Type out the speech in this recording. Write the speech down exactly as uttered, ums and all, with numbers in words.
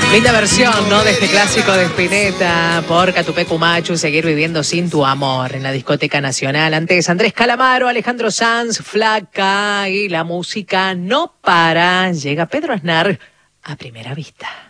Linda versión, ¿no? De este clásico de Spinetta por Catupecu Machu, Seguir viviendo sin tu amor en la Discoteca Nacional. Antes Andrés Calamaro, Alejandro Sanz, Flaca y la música no para. Llega Pedro Aznar a Primera Vista.